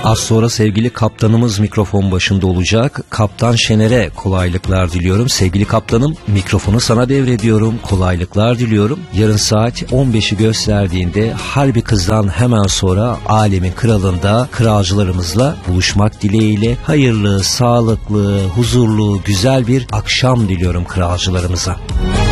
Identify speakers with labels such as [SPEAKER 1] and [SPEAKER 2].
[SPEAKER 1] Az sonra sevgili kaptanımız mikrofon başında olacak. Kaptan Şener'e kolaylıklar diliyorum. Sevgili kaptanım, mikrofonu sana devrediyorum. Kolaylıklar diliyorum. Yarın saat 15'i gösterdiğinde Harbi Kız'dan hemen sonra Alemin Kralı'nda kralcılarımızla buluşmak dileğiyle hayırlı, sağlıklı, huzurlu, güzel bir akşam diliyorum kralcılarımıza.